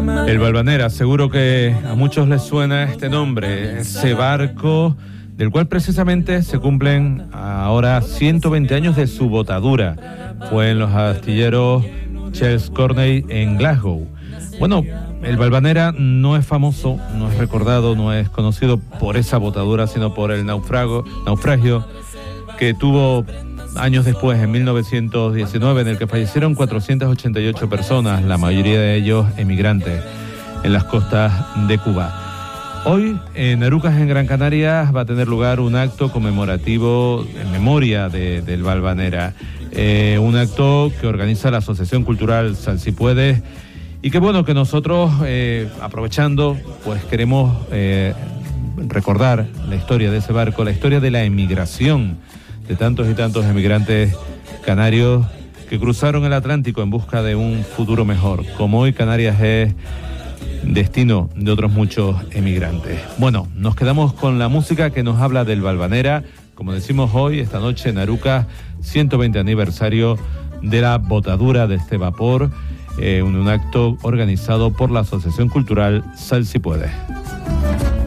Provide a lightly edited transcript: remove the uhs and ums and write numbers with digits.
El Valvanera, seguro que a muchos les suena este nombre, ese barco del cual precisamente se cumplen ahora 120 años de su botadura. Fue en los astilleros Charles Corney en Glasgow. Bueno, el Valvanera no es famoso, no es recordado, no es conocido por esa botadura, sino por el naufragio que tuvo años después, en 1919, en el que fallecieron 488 personas, la mayoría de ellos emigrantes, en las costas de Cuba. Hoy, en Arucas, en Gran Canaria, va a tener lugar un acto conmemorativo en memoria del Valvanera. Un acto que organiza la Asociación Cultural Sal Si Puedes, y que bueno, que nosotros, aprovechando, pues queremos recordar la historia de ese barco, la historia de la emigración de tantos y tantos emigrantes canarios que cruzaron el Atlántico en busca de un futuro mejor, como hoy Canarias es destino de otros muchos emigrantes. Bueno, nos quedamos con la música que nos habla del Valvanera, como decimos hoy, esta noche en Arucas, 120 aniversario de la botadura de este vapor, un acto organizado por la Asociación Cultural Sal Si Puede.